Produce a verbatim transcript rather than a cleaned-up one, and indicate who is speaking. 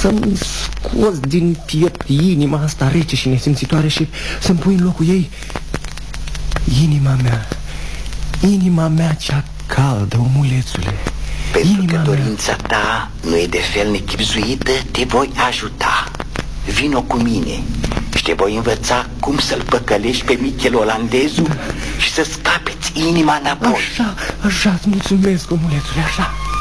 Speaker 1: să-mi scoți din piept inima asta rece și nesimțitoare și să-mi pui în locul ei inima mea, inima mea cea caldă, omulețule.
Speaker 2: Pentru
Speaker 1: inima
Speaker 2: că
Speaker 1: mea.
Speaker 2: dorința ta nu e de fel nechipzuită, te voi ajuta. Vino cu mine și te voi învăța cum să-l păcălești pe Michel olandezul și să-ți capeți inima înapoi.
Speaker 1: Așa, așa, îți mulțumesc, omulețule, așa.